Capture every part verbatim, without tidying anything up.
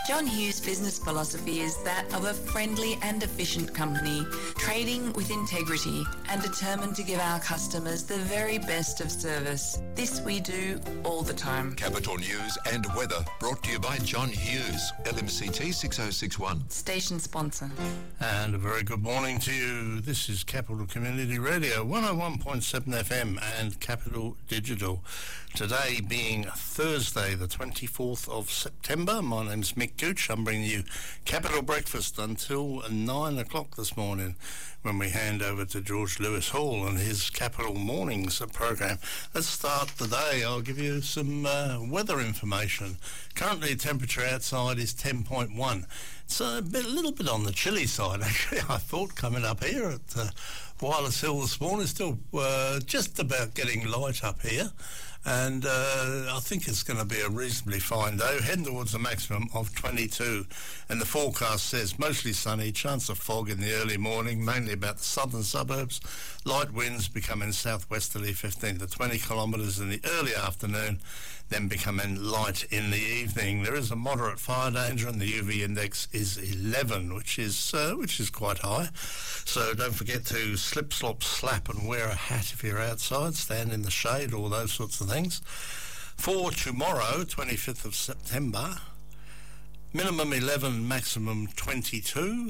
John Hughes' business philosophy is that of a friendly and efficient company, trading with integrity and determined to give our customers the very best of service. This we do all the time. Capital News and weather brought to you by John Hughes, L M C T six oh six one. Station sponsor. And a very good morning to you. This is Capital Community Radio, one oh one point seven F M and Capital Digital. Today being Thursday, the twenty-fourth of September. My name's Mick Gooch. I'm bringing you Capital Breakfast until nine o'clock this morning, when we hand over to George Lewis Hall and his Capital Mornings program. Let's start the day. I'll give you some uh, weather information. Currently, temperature outside is ten point one. It's a, bit, a little bit on the chilly side, actually, I thought, coming up here at uh, Wireless Hill this morning. Still uh, just about getting light up here. And uh, I think it's going to be a reasonably fine day, heading towards a maximum of twenty-two. And the forecast says mostly sunny, chance of fog in the early morning, mainly about the southern suburbs. Light winds becoming southwesterly, fifteen to twenty kilometres in the early afternoon, then becoming light in the evening. There is a moderate fire danger, and the U V index is eleven, which is uh, which is quite high. So don't forget to slip, slop, slap, and wear a hat if you're outside. Stand in the shade, all those sorts of things. For tomorrow, twenty-fifth of September, minimum eleven, maximum twenty-two.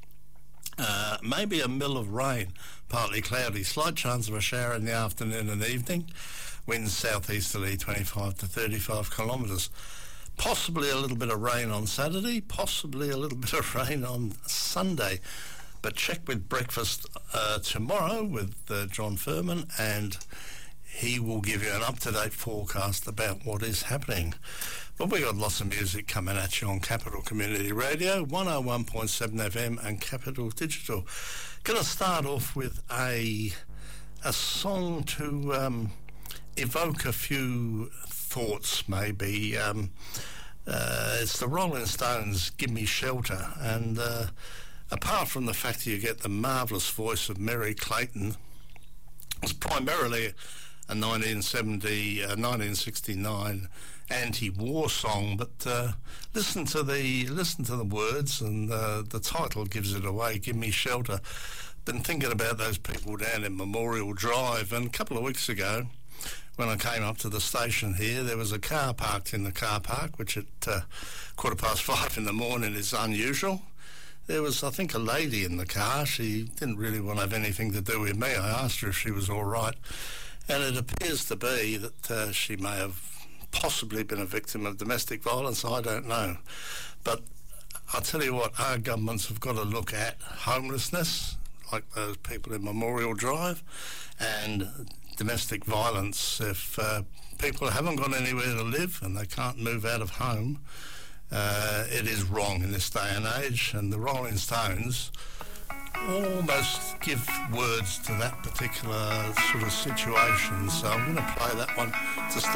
Uh, maybe a mill of rain, partly cloudy, slight chance of a shower in the afternoon and evening. Winds southeasterly, twenty-five to thirty-five kilometres. Possibly a little bit of rain on Saturday, possibly a little bit of rain on Sunday. But check with breakfast uh, tomorrow with uh, John Furman, and he will give you an up-to-date forecast about what is happening. But we've got lots of music coming at you on Capital Community Radio, one oh one point seven F M and Capital Digital. Going to start off with a a song to um, evoke a few thoughts, maybe. Um, uh, it's the Rolling Stones' Give Me Shelter, and uh, apart from the fact that you get the marvellous voice of Mary Clayton, it's primarily a nineteen seventy, uh, nineteen sixty-nine anti-war song, but uh, listen to the listen to the words, and uh, the title gives it away. Give Me Shelter. Been thinking about those people down in Memorial Drive, and a couple of weeks ago, when I came up to the station here, there was a car parked in the car park, which at uh, quarter past five in the morning is unusual. There was, I think, a lady in the car. She didn't really want to have anything to do with me. I asked her if she was all right, and it appears to be that uh, she may have possibly been a victim of domestic violence. I don't know. But I'll tell you what, our governments have got to look at homelessness, like those people in Memorial Drive, and domestic violence. If uh, people haven't got anywhere to live and they can't move out of home, uh, it is wrong in this day and age. And the Rolling Stones almost give words to that particular sort of situation. So I'm going to play that one to start